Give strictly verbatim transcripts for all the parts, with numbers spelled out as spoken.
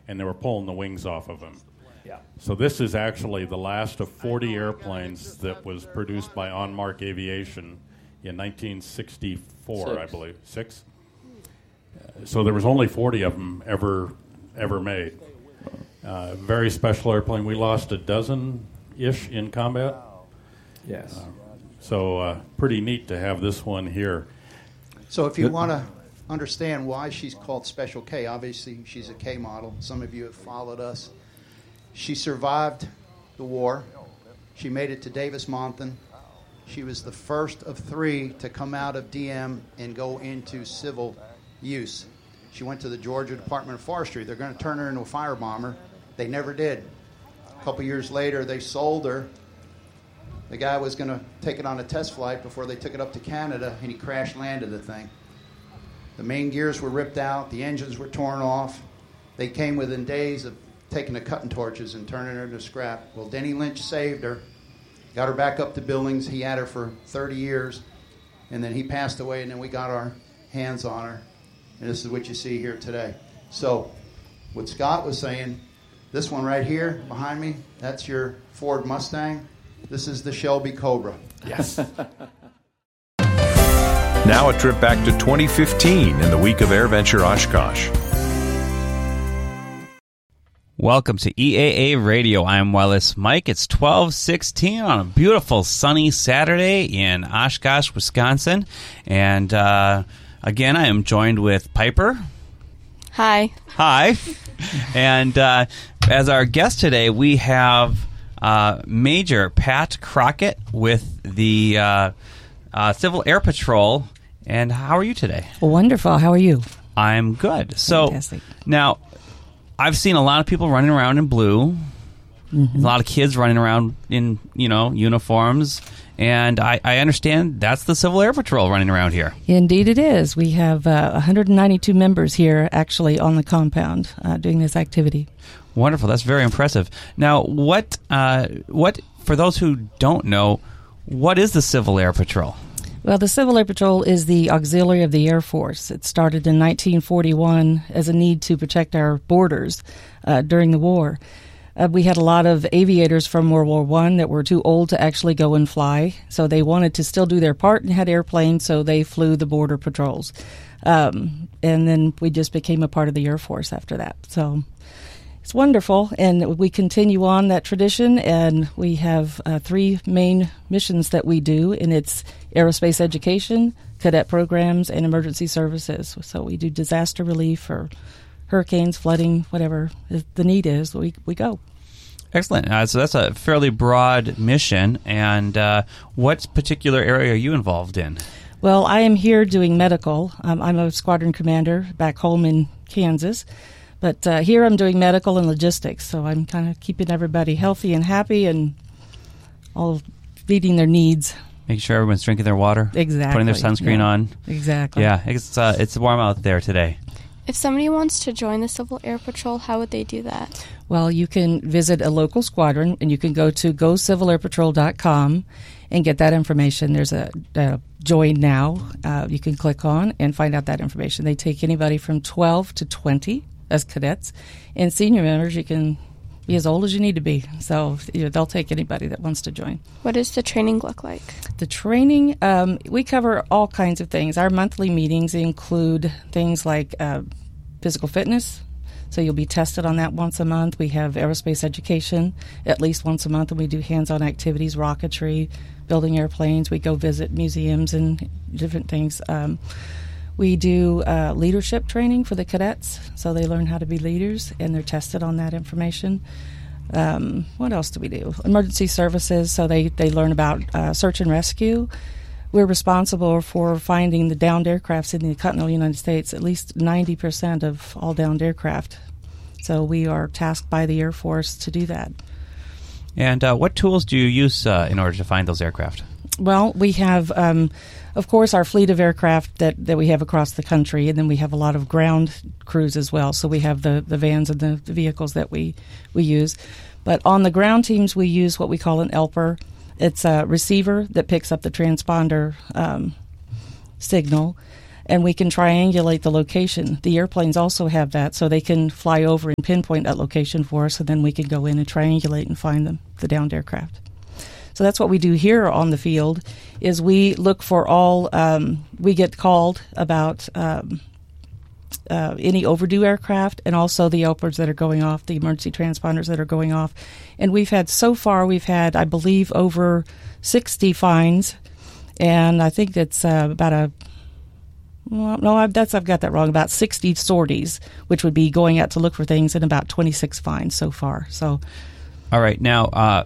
and they were pulling the wings off of them. Yeah. So this is actually the last of forty airplanes that was produced by Onmark Aviation in nineteen sixty-four, Six. I believe. Six? Uh, so there was only forty of them ever ever made. Uh, very special airplane. We lost a dozen-ish in combat. Yes. Uh, so uh, pretty neat to have this one here. So if you want to understand why she's called Special K, obviously she's a K model. Some of you have followed us. She survived the war. She made it to Davis-Monthan. She was the first of three to come out of D M and go into civil use. She went to the Georgia Department of Forestry. They're going to turn her into a fire bomber. They never did. A couple years later, they sold her. The guy was going to take it on a test flight before they took it up to Canada, and he crash landed the thing. The main gears were ripped out. The engines were torn off. They came within days of taking the cutting torches and turning her into scrap. Well, Denny Lynch saved her, got her back up to Billings. He had her for thirty years, and then he passed away, and then we got our hands on her. And this is what you see here today. So what Scott was saying, this one right here behind me, that's your Ford Mustang. This is the Shelby Cobra. Yes. Now a trip back to twenty fifteen in the week of AirVenture Oshkosh. Welcome to E A A Radio. I'm Wallace Mike. It's twelve sixteen on a beautiful sunny Saturday in Oshkosh, Wisconsin. And uh, again, I am joined with Piper. Hi. Hi. And uh, as our guest today, we have uh, Major Pat Crockett with the uh, uh, Civil Air Patrol. And how are you today? Wonderful. How are you? I'm good. So Fantastic. Now, I've seen a lot of people running around in blue. Mm-hmm. A lot of kids running around in, you know, uniforms. And I, I understand that's the Civil Air Patrol running around here. Indeed it is. We have uh, one hundred ninety-two members here actually on the compound uh, doing this activity. Wonderful. That's very impressive. Now, what, uh, what for those who don't know, what is the Civil Air Patrol? Well, the Civil Air Patrol is the auxiliary of the Air Force. It started in nineteen forty-one as a need to protect our borders uh, during the war. Uh, we had a lot of aviators from World War One that were too old to actually go and fly, so they wanted to still do their part and had airplanes, so they flew the border patrols. Um, and then we just became a part of the Air Force after that. So it's wonderful, and we continue on that tradition, and we have uh, three main missions that we do, and it's aerospace education, cadet programs, and emergency services. So we do disaster relief for hurricanes, flooding, whatever the need is, we we go. Excellent. Uh, so that's a fairly broad mission, and uh, what particular area are you involved in? Well, I am here doing medical. Um, I'm a squadron commander back home in Kansas. But uh, here I'm doing medical and logistics, so I'm kind of keeping everybody healthy and happy and all meeting their needs. Making sure everyone's drinking their water. Exactly. Putting their sunscreen yeah. on. Exactly. Yeah, it's uh, it's warm out there today. If somebody wants to join the Civil Air Patrol, how would they do that? Well, you can visit a local squadron, and you can go to go civil air patrol dot com and get that information. There's a, a join now uh, you can click on and find out that information. They take anybody from twelve to twenty. As cadets, and senior members, you can be as old as you need to be. So you know, they'll take anybody that wants to join. What does the training look like? The training, um, we cover all kinds of things. Our monthly meetings include things like uh, physical fitness. So you'll be tested on that once a month. We have aerospace education at least once a month, and we do hands-on activities, rocketry, building airplanes. We go visit museums and different things. Um, We do uh, leadership training for the cadets, so they learn how to be leaders, and they're tested on that information. Um, what else do we do? Emergency services, so they, they learn about uh, search and rescue. We're responsible for finding the downed aircrafts in the continental United States, at least ninety percent of all downed aircraft. So we are tasked by the Air Force to do that. And uh, what tools do you use uh, in order to find those aircraft? Well, we have, um, of course, our fleet of aircraft that, that we have across the country, and then we have a lot of ground crews as well. So we have the, the vans and the, the vehicles that we, we use. But on the ground teams, we use what we call an E L P R. It's a receiver that picks up the transponder um, signal. and we can triangulate the location. The airplanes also have that, so they can fly over and pinpoint that location for us, and then we can go in and triangulate and find them, the downed aircraft. So that's what we do here on the field, is we look for all, um, we get called about um, uh, any overdue aircraft and also the L P I Rs that are going off, the emergency transponders that are going off. And we've had, so far, we've had, I believe, over sixty fines, and I think that's uh, about a, well, no, I've, that's, I've got that wrong, about sixty sorties, which would be going out to look for things, and about twenty-six fines so far. So, all right, now, uh,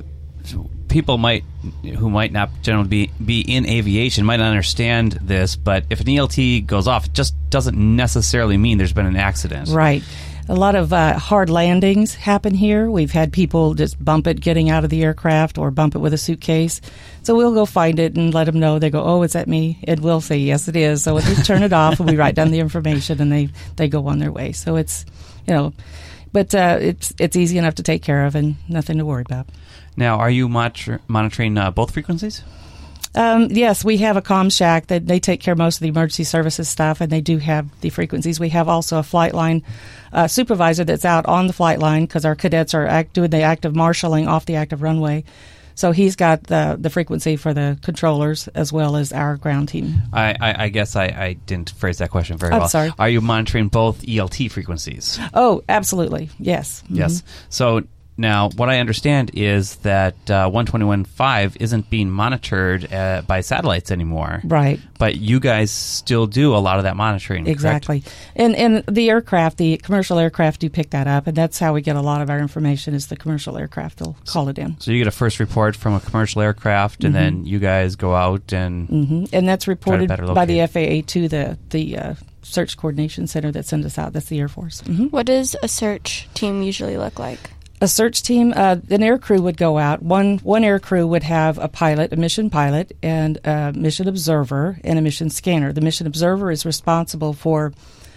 people might who might not generally be, be in aviation might not understand this, but if an E L T goes off, it just doesn't necessarily mean there's been an accident. Right. A lot of uh, hard landings happen here. We've had people just bump it getting out of the aircraft or bump it with a suitcase. So we'll go find it and let them know. They go, oh, is that me? And we'll say, yes, it is. So we'll just turn it off, and we write down the information, and they, they go on their way. So it's, you know, but uh, it's it's easy enough to take care of and nothing to worry about. Now, are you monitor- monitoring uh, both frequencies? Um, yes, we have a comm shack that they take care of most of the emergency services stuff, and they do have the frequencies. We have also a flight line uh, supervisor that's out on the flight line because our cadets are act- doing the active marshalling off the active runway. So he's got the the frequency for the controllers as well as our ground team. I, I, I guess I, I didn't phrase that question very I'm well. sorry. Are you monitoring both E L T frequencies? Oh, absolutely. Yes. Yes. So now, what I understand is that uh, one twenty-one point five isn't being monitored uh, by satellites anymore. Right. But you guys still do a lot of that monitoring, Exactly. correct? And and the aircraft, the commercial aircraft do pick that up, and that's how we get a lot of our information is the commercial aircraft will call it in. So you get a first report from a commercial aircraft, and Mm-hmm. then you guys go out and... hmm And that's reported better by the locate. F A A to the, the uh, Search Coordination Center that sends us out. That's the Air Force. hmm What does a search team usually look like? A search team, uh, an air crew would go out. One one air crew would have a pilot, a mission pilot, and a mission observer, and a mission scanner. The mission observer is responsible for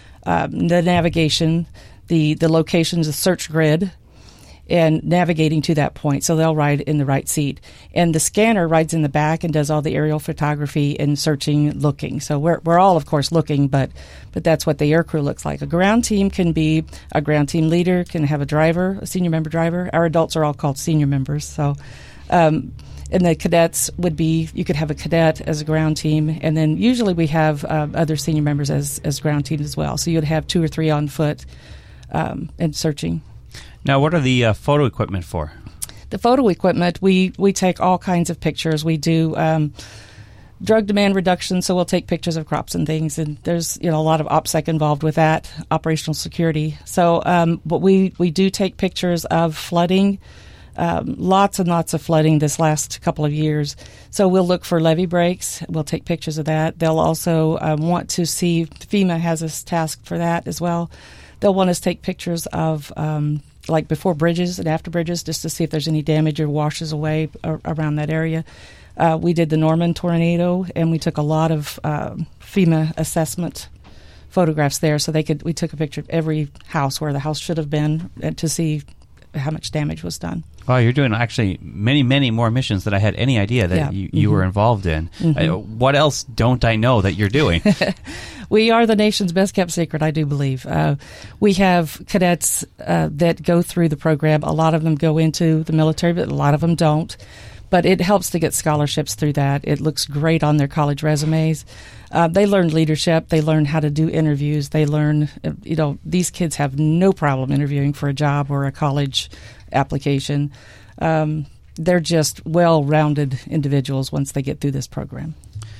um, the navigation, the, the locations, the search grid, and navigating to that point. So they'll ride in the right seat. And the scanner rides in the back and does all the aerial photography and searching, looking. So we're we're all, of course, looking, but but that's what the air crew looks like. A ground team can be a ground team leader, can have a driver, a senior member driver. Our adults are all called senior members. So, um, and the cadets would be, you could have a cadet as a ground team, and then usually we have uh, other senior members as, as ground teams as well. So you'd have two or three on foot um, and searching. Now, what are the uh, photo equipment for? The photo equipment, we, we take all kinds of pictures. We do um, drug demand reduction, so we'll take pictures of crops and things. And there's you know a lot of OPSEC involved with that, operational security. So, um, but we, we do take pictures of flooding, um, lots and lots of flooding this last couple of years. So we'll look for levee breaks. We'll take pictures of that. They'll also um, want to see, FEMA has us tasked for that as well. They'll want us to take pictures of um, like before bridges and after bridges, just to see if there's any damage or washes away ar- around that area. Uh, we did the Norman tornado, and we took a lot of uh, FEMA assessment photographs there. So they could. We took a picture of every house where the house should have been uh, to see how much damage was done. Oh, you're doing actually many, many more missions than I had any idea that Yeah. you, you Mm-hmm. were involved in. Mm-hmm. Uh, what else don't I know that you're doing? We are the nation's best kept secret, I do believe. Uh, we have cadets uh, that go through the program. A lot of them go into the military, but a lot of them don't. But it helps to get scholarships through that. It looks great on their college resumes. Uh, they learn leadership. They learn how to do interviews. They learn, uh, you know, these kids have no problem interviewing for a job or a college application. Um, they're just well-rounded individuals once they get through this program.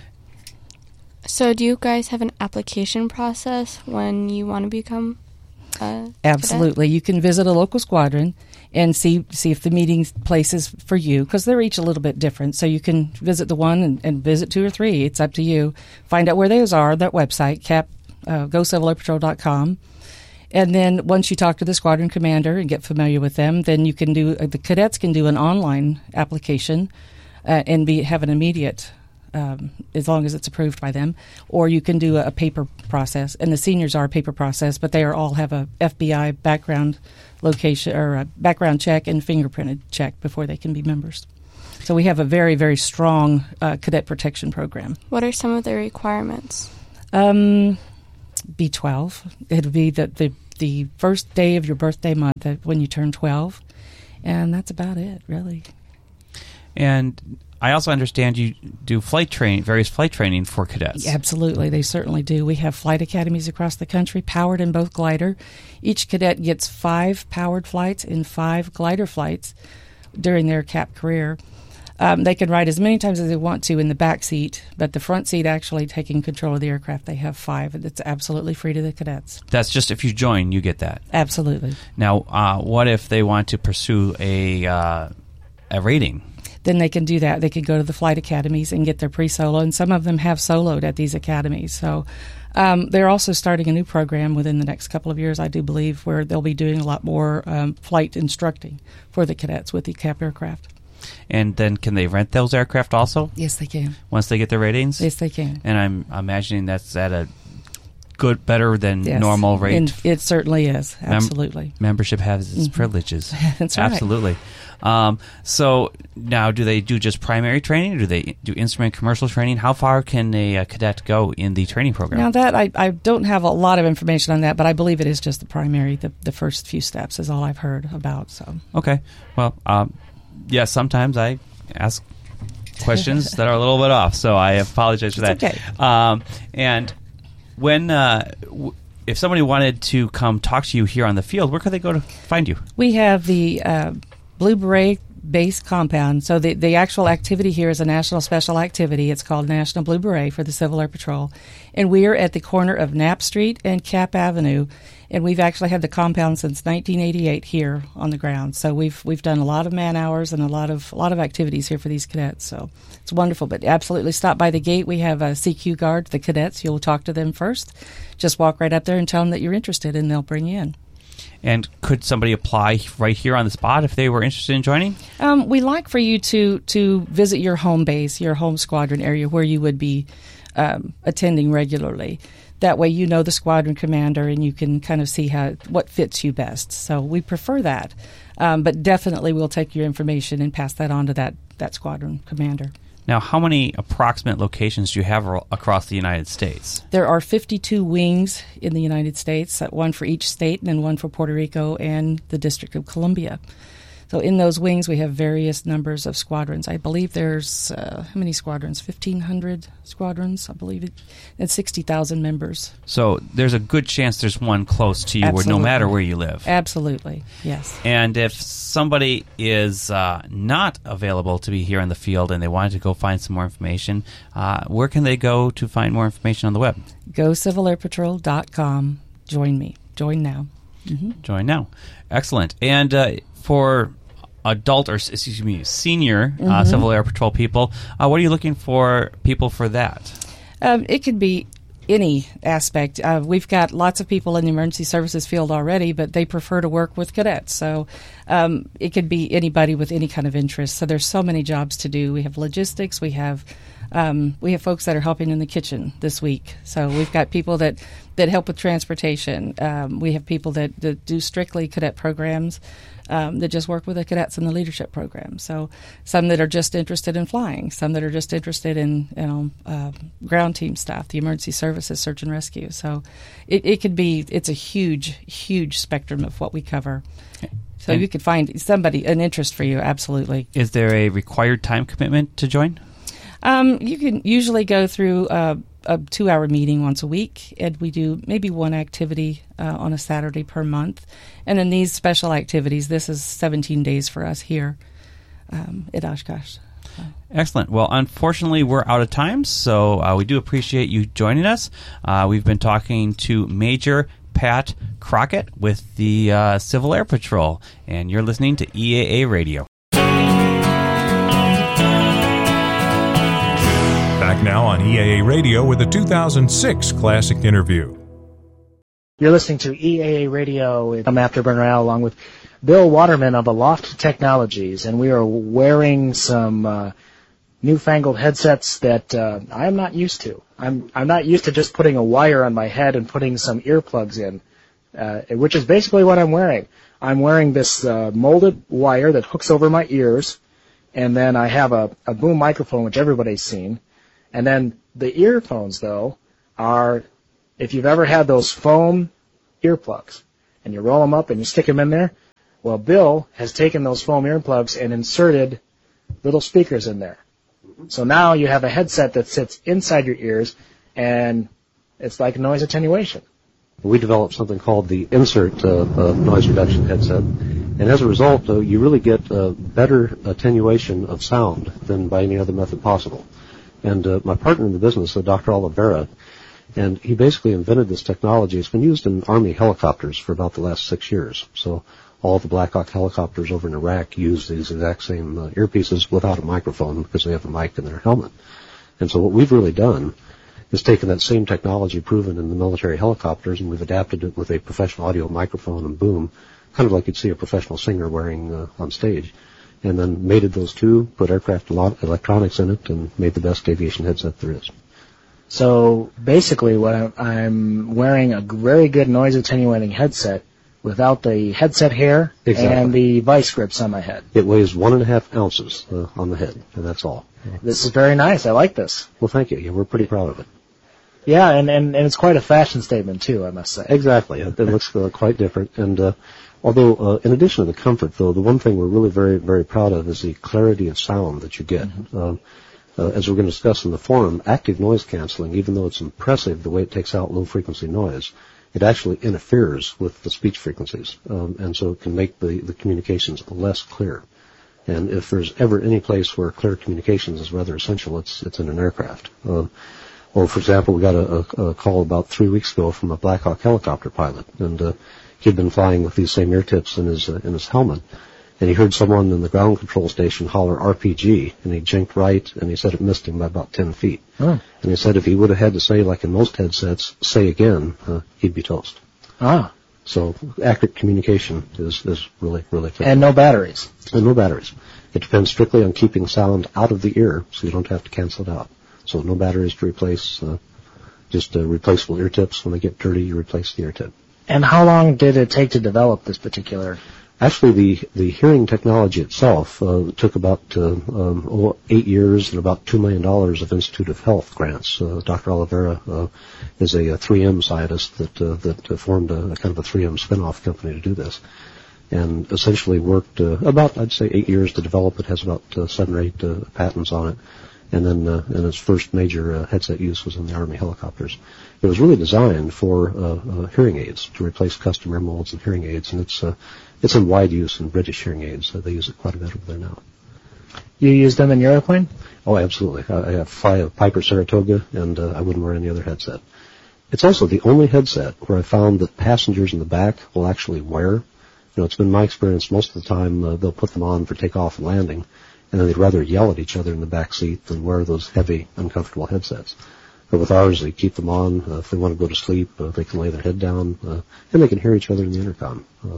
So do you guys have an application process when you want to become a Absolutely. You can visit a local squadron and see see if the meeting place is for you, because they're each a little bit different. So you can visit the one and, and visit two or three. It's up to you. Find out where those are, that website, cap, uh, go civil air patrol dot com. And then once you talk to the squadron commander and get familiar with them, then you can do, uh, the cadets can do an online application uh, and be have an immediate Um, as long as it's approved by them, or you can do a, a paper process. And the seniors are a paper process, but they are all have a F B I background location or a background check and fingerprinted check before they can be members. So we have a very, very strong uh, cadet protection program. What are some of the requirements? Um, be twelve. It'll be the, the the first day of your birthday month uh, when you turn twelve, and that's about it, really. And I also understand you do flight training, various flight training for cadets. Absolutely, they certainly do. We have flight academies across the country, powered in both glider. Each cadet gets five powered flights and five glider flights during their C A P career. Um, they can ride as many times as they want to in the back seat, but the front seat actually taking control of the aircraft, they have five. It's absolutely free to the cadets. That's just if you join, you get that. Absolutely. Now, uh, what if they want to pursue a uh, a rating? Then they can do that. They can go to the flight academies and get their pre-solo, and some of them have soloed at these academies. So um, they're also starting a new program within the next couple of years, I do believe, where they'll be doing a lot more um, flight instructing for the cadets with the C A P aircraft. And then can they rent those aircraft also? Yes, they can. Once they get their ratings? Yes, they can. And I'm imagining that's at a good, better than yes. normal rate. And it certainly is. Absolutely. Mem- membership has its mm-hmm. privileges. That's right. Absolutely. Um, so now, do they do just primary training, or do they do instrument commercial training? How far can a, a cadet go in the training program? Now that I, I don't have a lot of information on that, but I believe it is just the primary. The, the first few steps is all I've heard about. So okay. Well, um, yeah. Sometimes I ask questions that are a little bit off, so I apologize for it's that. Okay. Um, and when. Uh, w- If somebody wanted to come talk to you here on the field, where could they go to find you? We have the uh, Blue Beret Base Compound. So the, the actual activity here is a national special activity. It's called National Blue Beret for the Civil Air Patrol. And we are at the corner of Knapp Street and Cap Avenue. And we've actually had the compound since nineteen eighty-eight here on the ground. So we've we've done a lot of man hours and a lot of a lot of activities here for these cadets. So it's wonderful. But absolutely stop by the gate. We have a C Q guard, the cadets. You'll talk to them first. Just walk right up there and tell them that you're interested, and they'll bring you in. And could somebody apply right here on the spot if they were interested in joining? Um, we like for you to to visit your home base, your home squadron area where you would be um, attending regularly. That way you know the squadron commander and you can kind of see how what fits you best. So we prefer that. Um, but definitely we'll take your information and pass that on to that, that squadron commander. Now, how many approximate locations do you have ro- across the United States? There are fifty-two wings in the United States, one for each state and then one for Puerto Rico and the District of Columbia. So in those wings, we have various numbers of squadrons. I believe there's, uh, how many squadrons? fifteen hundred squadrons, I believe, it, and sixty thousand members. So there's a good chance there's one close to you where, no matter where you live. Absolutely, yes. And if somebody is uh, not available to be here in the field and they wanted to go find some more information, uh, where can they go to find more information on the web? go civil air patrol dot com. Join me. Join now. Mm-hmm. Join now. Excellent. And uh, for adult or excuse me, senior mm-hmm. uh, Civil Air Patrol people, uh, what are you looking for people for that? Um, it could be any aspect. Uh, we've got lots of people in the emergency services field already, but they prefer to work with cadets. So um, it could be anybody with any kind of interest. So there's so many jobs to do. We have logistics. We have um, we have folks that are helping in the kitchen this week. So we've got people that, that help with transportation. Um, we have people that, that do strictly cadet programs. Um, that just work with the cadets in the leadership program. So some that are just interested in flying, some that are just interested in you know uh, ground team stuff, the emergency services, search and rescue. So it, it could be, it's a huge, huge spectrum of what we cover. So and you could find somebody, an interest for you, absolutely. Is there a required time commitment to join? Um, you can usually go through uh, a two-hour meeting once a week, and we do maybe one activity uh, on a Saturday per month. And then these special activities, this is seventeen days for us here um, at Oshkosh. So. Excellent. Well, unfortunately, we're out of time, so uh, we do appreciate you joining us. Uh, we've been talking to Major Pat Crockett with the uh, Civil Air Patrol, and you're listening to E A A Radio. Back now on E A A Radio with a two thousand six Classic Interview. You're listening to E A A Radio. I'm Afterburner Al along with Bill Waterman of Aloft Technologies, and we are wearing some uh, newfangled headsets that uh, I'm not used to. I'm I'm not used to just putting a wire on my head and putting some earplugs in, uh, which is basically what I'm wearing. I'm wearing this uh, molded wire that hooks over my ears, and then I have a, a boom microphone, which everybody's seen. And then the earphones, though, are, if you've ever had those foam earplugs, and you roll them up and you stick them in there, well, Bill has taken those foam earplugs and inserted little speakers in there. So now you have a headset that sits inside your ears, and it's like noise attenuation. We developed something called the Insert uh, uh, Noise Reduction Headset, and as a result, uh, you really get uh, better attenuation of sound than by any other method possible. And uh, my partner in the business, uh, Doctor Oliveira, and he basically invented this technology. It's been used in Army helicopters for about the last six years. So all the Black Hawk helicopters over in Iraq use these exact same uh, earpieces without a microphone because they have a mic in their helmet. And so what we've really done is taken that same technology proven in the military helicopters, and we've adapted it with a professional audio microphone and boom, kind of like you'd see a professional singer wearing uh, on stage, and then mated those two, put aircraft electronics in it, and made the best aviation headset there is. So basically what I'm, I'm wearing a very good noise attenuating headset without the headset hair Exactly. and the vice grips on my head. It weighs one and a half ounces uh, on the head, and that's all. This is very nice. I like this. Well, thank you. Yeah, we're pretty proud of it. Yeah, and, and, and it's quite a fashion statement, too, I must say. Exactly. It, it looks uh, quite different. And uh, although, uh, in addition to the comfort, though, the one thing we're really very, very proud of is the clarity of sound that you get. Mm-hmm. Um, uh, as we're going to discuss in the forum, active noise canceling, even though it's impressive the way it takes out low-frequency noise, it actually interferes with the speech frequencies, um, and so it can make the, the communications less clear. And if there's ever any place where clear communications is rather essential, it's it's in an aircraft. Uh, Well, for example, we got a, a, a call about three weeks ago from a Black Hawk helicopter pilot, and uh, he'd been flying with these same ear tips in his uh, in his helmet, and he heard someone in the ground control station holler R P G, and he jinked right, and he said it missed him by about ten feet. Oh. And he said if he would have had to say, like in most headsets, say again, uh, he'd be toast. Ah. So accurate communication is, is really, really critical. And no batteries. And no batteries. It depends strictly on keeping sound out of the ear, so you don't have to cancel it out. So no batteries to replace, uh, just uh, replaceable ear tips. When they get dirty, you replace the ear tip. And how long did it take to develop this particular? Actually, the, the hearing technology itself uh, took about uh, um, oh, eight years and about two million dollars of Institute of Health grants. Uh, Doctor Oliveira uh, is a, a three M scientist that uh, that uh, formed a, a kind of a three M spin-off company to do this, and essentially worked uh, about, I'd say, eight years to develop it. Has about uh, seven or eight uh, patents on it. And then uh, and its first major uh, headset use was in the Army helicopters. It was really designed for uh, uh, hearing aids, to replace custom ear molds and hearing aids, and it's uh, it's in wide use in British hearing aids. So they use it quite a bit over there now. You use them in your airplane? Oh, absolutely. I, I fly a Piper Saratoga, and uh, I wouldn't wear any other headset. It's also the only headset where I found that passengers in the back will actually wear. You know, it's been my experience most of the time uh, they'll put them on for takeoff and landing, and then they'd rather yell at each other in the back seat than wear those heavy, uncomfortable headsets. But with ours, they keep them on. Uh, if they want to go to sleep, uh, they can lay their head down, uh, and they can hear each other in the intercom. Uh,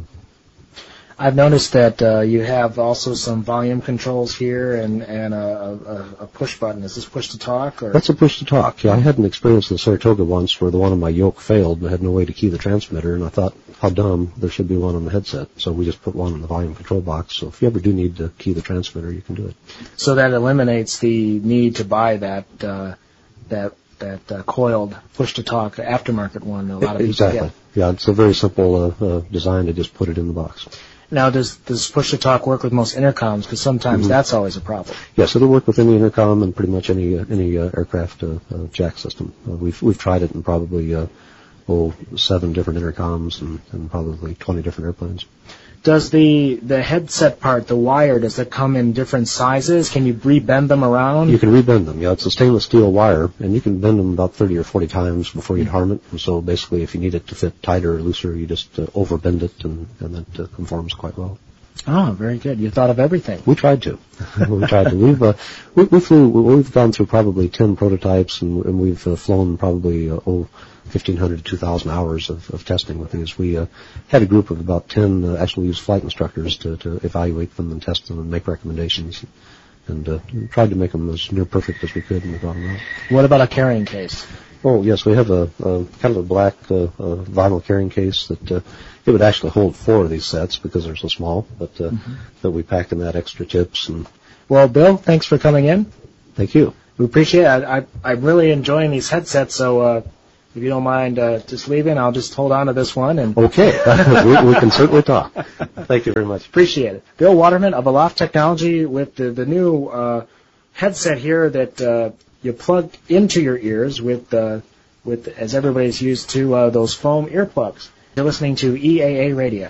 I've noticed that uh, you have also some volume controls here and, and a, a, a push button. Is this push to talk? Or? That's a push to talk. Yeah, I had an experience in the Saratoga once where the one on my yoke failed and I had no way to key the transmitter, and I thought, how dumb, there should be one on the headset. So we just put one in the volume control box. So if you ever do need to key the transmitter, you can do it. So that eliminates the need to buy that uh, that that uh, coiled push to talk aftermarket one. A lot of exactly. people get. Yeah, it's a very simple uh, uh, design to just put it in the box. Now, does does push to talk work with most intercoms? Because sometimes mm-hmm. that's always a problem. Yes, it'll work with any intercom and pretty much any uh, any uh, aircraft uh, uh, jack system. Uh, we've we've tried it in probably uh, oh seven different intercoms and, and probably twenty different airplanes. Does the the headset part, the wire, does it come in different sizes? Can you rebend them around? You can rebend them. Yeah, it's a stainless steel wire, and you can bend them about thirty or forty times before you'd harm it. And so basically, if you need it to fit tighter or looser, you just uh, overbend it, and, and it uh, conforms quite well. Oh, very good. You thought of everything. We tried to. we tried to. We've uh, we, we flew. We've gone through probably ten prototypes, and, and we've uh, flown probably uh, oh. fifteen hundred to two thousand hours of, of testing with these. We uh, had a group of about ten, uh, actually we used flight instructors to, to evaluate them and test them and make recommendations, and uh, tried to make them as near perfect as we could, and we got them out. What about a carrying case? Oh, yes, we have a, a kind of a black uh, uh, vinyl carrying case that uh, it would actually hold four of these sets because they're so small, but uh, mm-hmm. that we pack in that extra tips. And well, Bill, thanks for coming in. Thank you. We appreciate it. I, I, I'm really enjoying these headsets, so uh, if you don't mind uh, just leaving, I'll just hold on to this one. And Okay. we, we can certainly talk. Thank you very much. Appreciate it. Bill Waterman of Aloft Technology with the, the new uh, headset here that uh, you plug into your ears with, uh, with as everybody's used to, uh, those foam earplugs. You're listening to E A A Radio.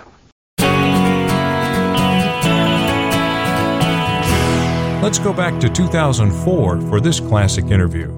Let's go back to two thousand four for this classic interview.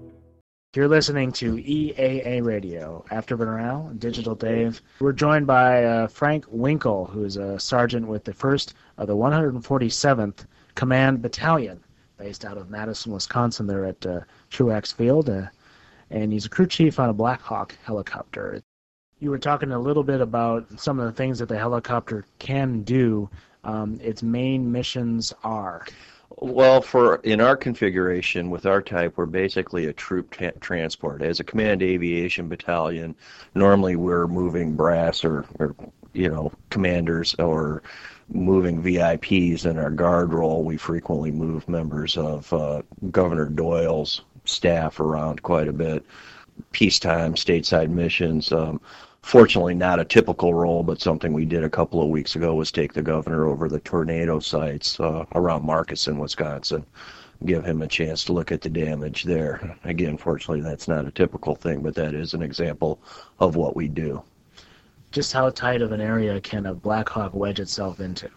You're listening to E A A Radio. Afterburner Al, Digital Dave. We're joined by uh, Frank Winkle, who's a sergeant with the first of the one hundred forty-seventh Command Battalion, based out of Madison, Wisconsin. They're at uh, Truax Field, uh, and he's a crew chief on a Black Hawk helicopter. You were talking a little bit about some of the things that the helicopter can do. Um, its main missions are. Well, for in our configuration with our type, we're basically a troop tra- transport. As a command aviation battalion, normally we're moving brass or, or you know, commanders or moving V I Ps. In our guard role, we frequently move members of uh, Governor Doyle's staff around quite a bit. Peacetime, stateside missions. Um, Fortunately, not a typical role, but something we did a couple of weeks ago was take the governor over the tornado sites uh, around Markesan, Wisconsin, give him a chance to look at the damage there. Again, fortunately, that's not a typical thing, but that is an example of what we do. Just how tight of an area can a Black Hawk wedge itself into?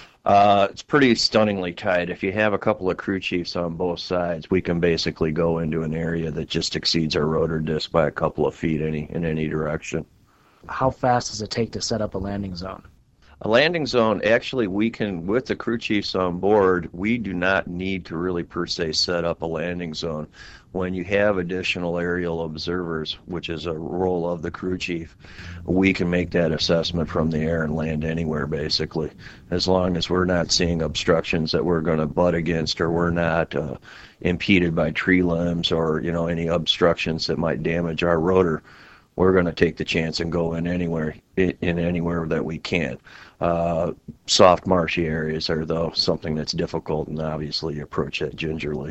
Uh, it's pretty stunningly tight. If you have a couple of crew chiefs on both sides, we can basically go into an area that just exceeds our rotor disc by a couple of feet any in any direction. How fast does it take to set up a landing zone? A landing zone, actually, we can, with the crew chiefs on board, we do not need to really per se set up a landing zone. When you have additional aerial observers, which is a role of the crew chief, we can make that assessment from the air and land anywhere, basically, as long as we're not seeing obstructions that we're going to butt against, or we're not uh, impeded by tree limbs or, you know, any obstructions that might damage our rotor. We're going to take the chance and go in anywhere, in anywhere that we can. Uh, soft, marshy areas are, though, something that's difficult, and obviously you approach that gingerly.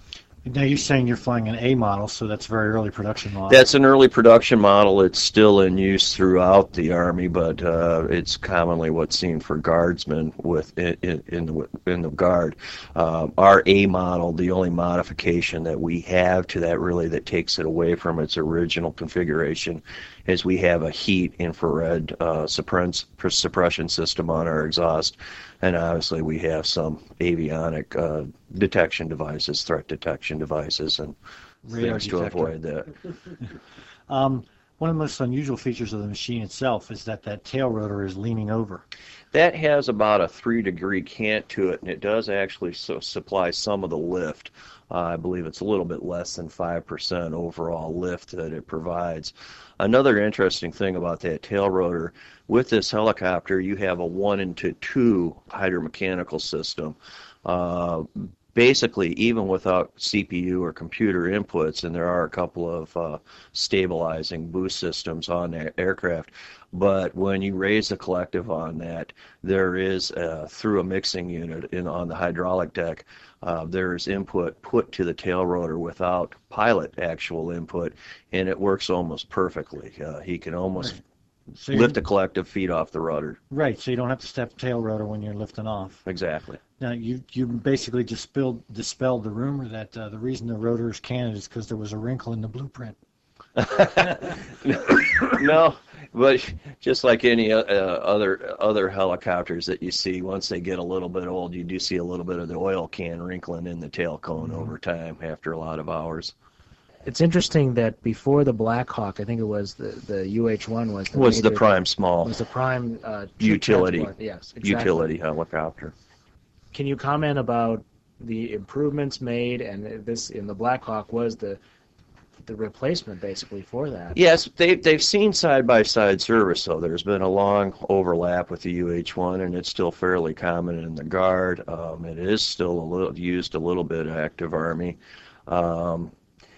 Now you're saying you're flying an A model, so that's a very early production model. That's an early production model. It's still in use throughout the Army, but uh, it's commonly what's seen for guardsmen with in, in, the, in the Guard. Uh, our A model, the only modification that we have to that really that takes it away from its original configuration is we have a heat infrared uh, suppress, suppression system on our exhaust, and obviously we have some avionic uh, detection devices, threat detection devices, and radar things detector. to avoid that. um, one of the most unusual features of the machine itself is that that tail rotor is leaning over. That has about a three degree cant to it, and it does actually so supply some of the lift. Uh, I believe it's a little bit less than five percent overall lift that it provides. Another interesting thing about that tail rotor, with this helicopter, you have a one into two hydromechanical system. Uh, basically, even without C P U or computer inputs, and there are a couple of uh, stabilizing boost systems on that aircraft, but when you raise the collective on that, there is, uh, through a mixing unit in on the hydraulic deck, uh, there is input put to the tail rotor without pilot actual input, and it works almost perfectly. Uh, he can almost Right. So lift the collective feet off the rudder. Right, so you don't have to step tail rotor when you're lifting off. Exactly. Now, you you basically dispelled, dispelled the rumor that uh, the reason the rotor is canted is because there was a wrinkle in the blueprint. No, but just like any uh, other other helicopters that you see, once they get a little bit old, you do see a little bit of the oil can wrinkling in the tail cone over time after a lot of hours. It's interesting that before the Black Hawk, I think it was the, the U H one was the Was the major- prime small was the prime uh, troop utility transport. Yes, exactly. utility helicopter. Can you comment about the improvements made, and this in the Black Hawk was the the replacement basically for that? Yes, they, they've seen side-by-side service, so there's been a long overlap with the U H one, and it's still fairly common in the Guard. Um, it is still a little used a little bit active Army. Um,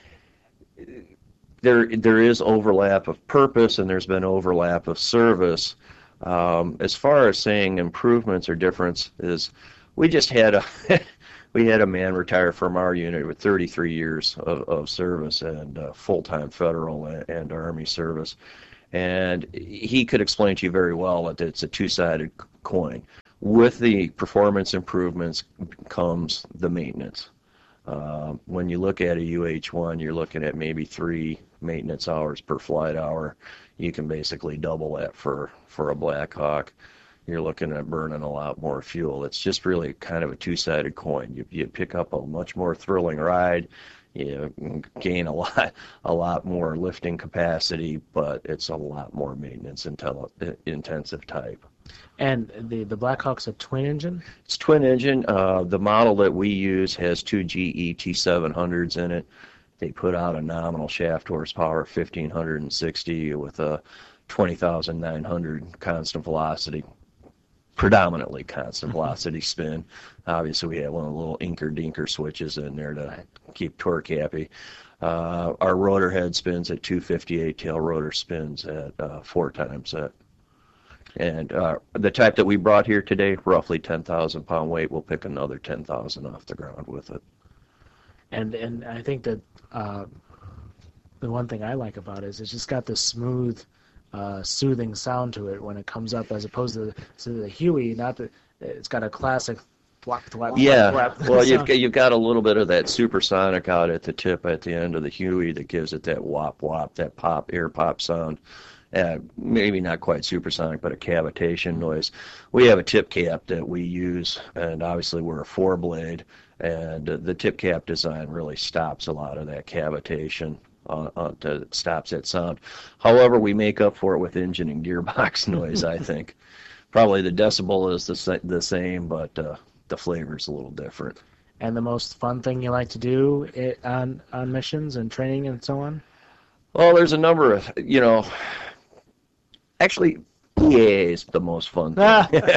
there there is overlap of purpose, and there's been overlap of service. Um, as far as saying improvements or difference is, we just had a we had a man retire from our unit with thirty-three years of, of service and uh, full-time federal and, and Army service. And he could explain to you very well that it's a two-sided coin. With the performance improvements comes the maintenance. Uh, when you look at a U H one, you're looking at maybe three maintenance hours per flight hour. You can basically double that for, for a Black Hawk. You're looking at burning a lot more fuel. It's just really kind of a two-sided coin. You, you pick up a much more thrilling ride. You gain a lot, a lot more lifting capacity, but it's a lot more maintenance intel, intensive type. And the the Blackhawk's a twin engine? It's twin engine. Uh, the model that we use has two G E T seven hundreds in it. They put out a nominal shaft horsepower of fifteen sixty with a twenty thousand nine hundred constant velocity, predominantly constant velocity spin. Obviously, we have one of the little inker-dinker switches in there to keep torque happy. Uh, our rotor head spins at two fifty-eight, tail rotor spins at uh, four times that. And uh, the type that we brought here today, roughly ten thousand pound weight, we'll pick another ten thousand off the ground with it. And and I think that uh, the one thing I like about it is it's just got this smooth, uh, soothing sound to it when it comes up, as opposed to, to the Huey. Not that it's got a classic thwap thwap. Yeah, thwap, thwap well, you've sound. got, you've got a little bit of that supersonic out at the tip at the end of the Huey that gives it that whop whop, that pop, air pop sound. Uh, maybe not quite supersonic, but a cavitation noise. We have a tip cap that we use, and obviously we're a four-blade, and uh, the tip cap design really stops a lot of that cavitation, uh, uh, to, stops that sound. However, we make up for it with engine and gearbox noise, I think. Probably the decibel is the, sa- the same, but uh, the flavor's a little different. And the most fun thing you like to do it, on, on missions and training and so on? Well, there's a number of, you know... Actually, E A A is the most fun thing.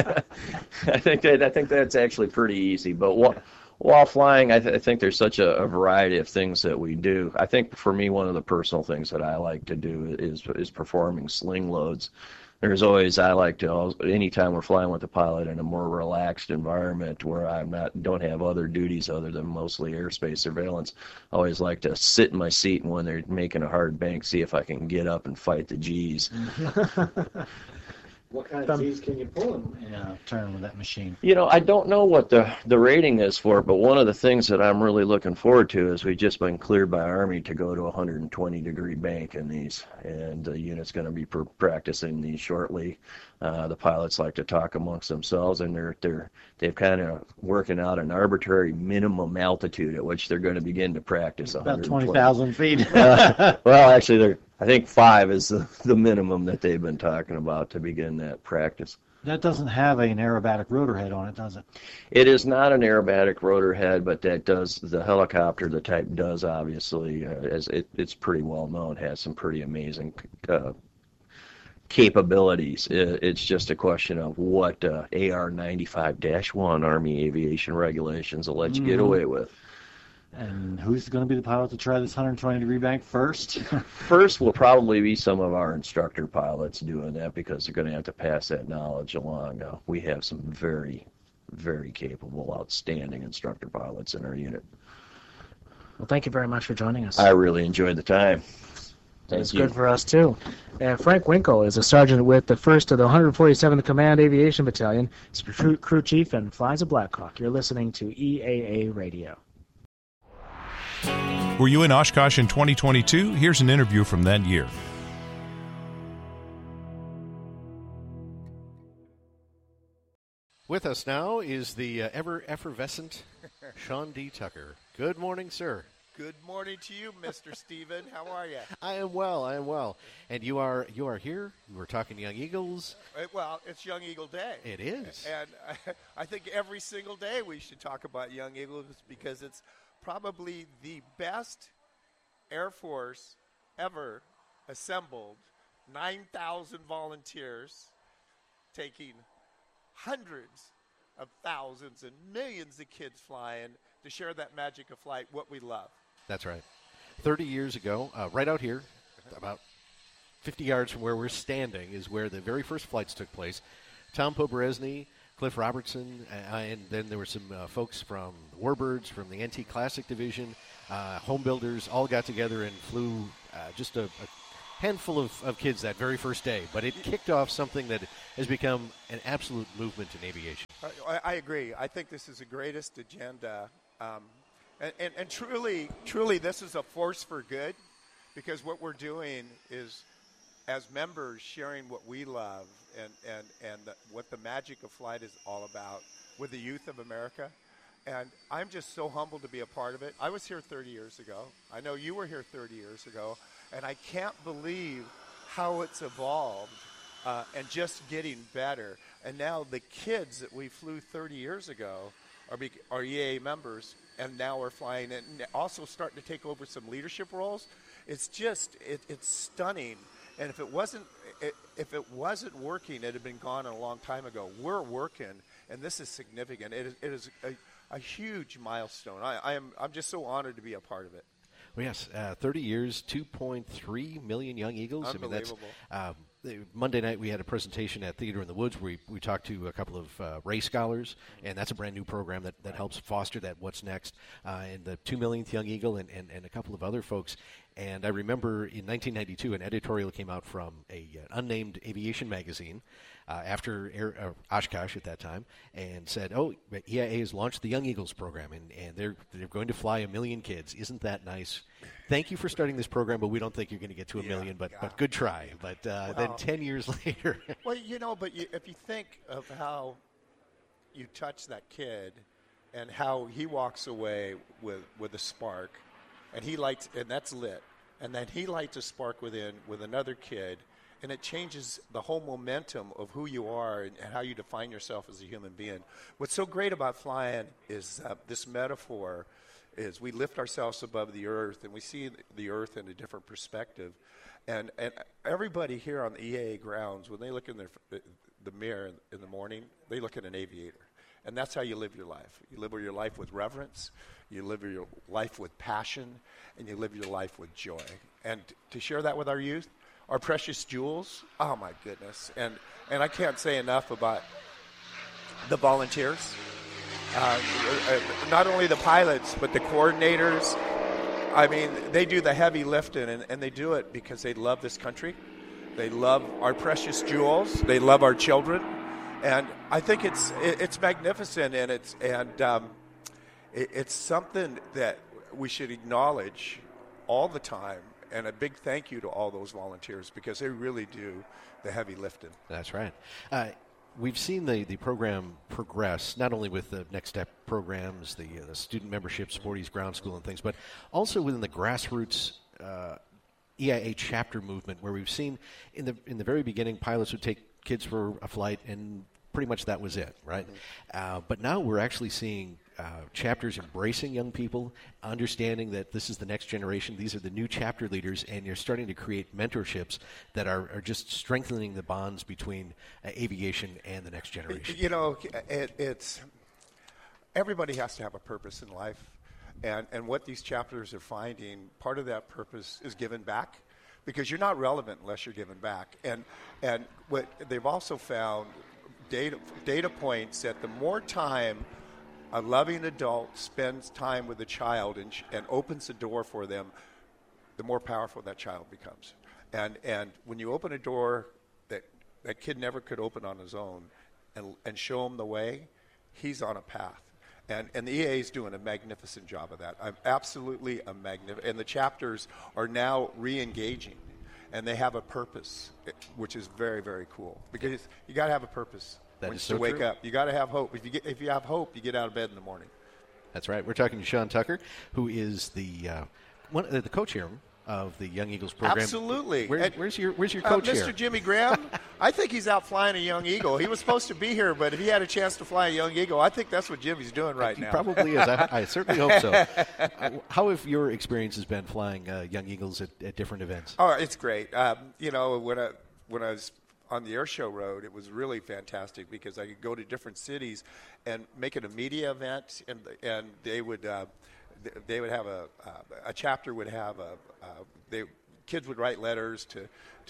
I think that I think that's actually pretty easy. But while, while flying, I, th- I think there's such a, a variety of things that we do. I think for me, one of the personal things that I like to do is is performing sling loads. There's always I like to anytime we're flying with the pilot in a more relaxed environment where I'm not don't have other duties other than mostly airspace surveillance. I always like to sit in my seat and when they're making a hard bank, see if I can get up and fight the G's. What kind of G's can you pull in a turn with that machine? You know, I don't know what the, the rating is for it, but one of the things that I'm really looking forward to is we've just been cleared by Army to go to a one hundred twenty degree bank in these, and the unit's going to be pr- practicing these shortly. Uh, the pilots like to talk amongst themselves, and they're they're they've kind of working out an arbitrary minimum altitude at which they're going to begin to practice. About twenty thousand feet. uh, well, actually, they're I think five is the, the minimum that they've been talking about to begin that practice. That doesn't have an aerobatic rotor head on it, does it? It is not an aerobatic rotor head, but that does, the helicopter, the type does obviously, uh, as it, it's pretty well known, has some pretty amazing uh, capabilities. It, it's just a question of what uh, A R ninety-five dash one Army Aviation regulations will let you mm-hmm. get away with. And who's going to be the pilot to try this one hundred twenty degree bank first? First will probably be some of our instructor pilots doing that because they're going to have to pass that knowledge along. Uh, we have some very, very capable, outstanding instructor pilots in our unit. Well, thank you very much for joining us. I really enjoyed the time. Thank it's you. good for us, too. Uh, Frank Winkle is a sergeant with the first of the one hundred forty-seventh Command Aviation Battalion. He's crew, crew chief and flies a Black Hawk. You're listening to E A A Radio. Were you in Oshkosh in twenty twenty-two? Here's an interview from that year. With us now is the uh, ever effervescent Sean D. Tucker. Good morning, sir. Good morning to you, Mister Steven. How are you? I am well. I am well. And you are you are here. We're talking Young Eagles. Uh, well, it's Young Eagle Day. It is. And I, I think every single day we should talk about Young Eagles because it's probably the best Air Force ever assembled. nine thousand volunteers taking hundreds of thousands and millions of kids flying to share that magic of flight, what we love. That's right. thirty years ago, uh, right out here, about fifty yards from where we're standing, is where the very first flights took place. Tom Poberezny Cliff Robertson, uh, and then there were some uh, folks from the Warbirds, from the N T Classic division, uh, home builders, all got together and flew uh, just a, a handful of, of kids that very first day. But it kicked off something that has become an absolute movement in aviation. I, I agree. I think this is the greatest agenda. Um, and, and, and truly, truly, this is a force for good, because what we're doing is, as members, sharing what we love and, and, and the, what the magic of flight is all about with the youth of America. And I'm just so humbled to be a part of it. I was here thirty years ago. I know you were here thirty years ago. And I can't believe how it's evolved uh, and just getting better. And now the kids that we flew thirty years ago are, be- are E A A members, and now we're flying and also starting to take over some leadership roles. It's just, it, it's stunning. And if it wasn't, it, if it wasn't working, it had been gone a long time ago. We're working, and this is significant. It is, it is a, a huge milestone. I, I am, I'm just so honored to be a part of it. Well, yes, uh, thirty years, two point three million young eagles. Unbelievable. I mean, that's, um, Monday night we had a presentation at Theater in the Woods where we, we talked to a couple of uh, Ray Scholars, and that's a brand new program that, that helps foster that What's Next, uh, and the two millionth Young Eagle and, and, and a couple of other folks. And I remember in nineteen ninety-two an editorial came out from a uh, unnamed aviation magazine uh, after Air, uh, Oshkosh at that time, and said, oh, E I A has launched the Young Eagles program, and, and they're, they're going to fly a million kids. Isn't that nice? Thank you for starting this program, but we don't think you're going to get to a yeah, million, but, yeah. but good try. But uh, Well, then ten years later. Well, you know, but you, if you think of how you touch that kid and how he walks away with, with a spark, and he lights, and that's lit, and then he lights a spark within with another kid, and it changes the whole momentum of who you are and, and how you define yourself as a human being. What's so great about flying is uh, this metaphor is we lift ourselves above the earth, and we see the earth in a different perspective. And and everybody here on the E A A grounds, when they look in their, the mirror in the morning, they look at an aviator. And that's how you live your life. You live your life with reverence, you live your life with passion, and you live your life with joy. And to share that with our youth, our precious jewels, oh my goodness. And, and I can't say enough about the volunteers. Uh, not only the pilots, but the coordinators. I mean, they do the heavy lifting, and, and they do it because they love this country. They love our precious jewels. They love our children. And I think it's it, it's magnificent, and it's and um, it, it's something that we should acknowledge all the time. And a big thank you to all those volunteers, because they really do the heavy lifting. That's right. Uh, we've seen the, the program progress, not only with the Next Step programs, the, uh, the student membership, Sporties Ground School and things, but also within the grassroots uh, E I A chapter movement, where we've seen in the in the very beginning, pilots would take kids for a flight, and pretty much that was it, right? Mm-hmm. Uh, but now we're actually seeing uh, chapters embracing young people, understanding that this is the next generation, these are the new chapter leaders, and you're starting to create mentorships that are, are just strengthening the bonds between uh, aviation and the next generation. You know, it, it's everybody has to have a purpose in life, and, and what these chapters are finding, part of that purpose is giving back, because you're not relevant unless you're giving back. And, and what they've also found, data, data points that the more time a loving adult spends time with a child and, and opens the door for them, the more powerful that child becomes. And and when you open a door that that kid never could open on his own, and and show him the way, he's on a path. And and the E A A is doing a magnificent job of that. I'm absolutely a magnificent. And the chapters are now re-engaging, and they have a purpose, which is very, very cool. Because you got to have a purpose. That when is you so wake true. up, you got to have hope. If you get, if you have hope, you get out of bed in the morning. That's right. We're talking to Sean Tucker, who is the uh, one uh, the co-chairman of the Young Eagles program. Absolutely. Where, And, where's your Where's your uh, co-chair? Mister Jimmy Graham, I think he's out flying a young eagle. He was supposed to be here, but if he had a chance to fly a young eagle, I think that's what Jimmy's doing right he now. probably is. I, I certainly hope so. Uh, how have your experiences been flying uh, Young Eagles at, at different events? Oh, it's great. Um, you know, when I when I was on the air show road, it was really fantastic because I could go to different cities and make it a media event, and and they would uh, they would have a uh, a chapter would have a uh, they kids would write letters to to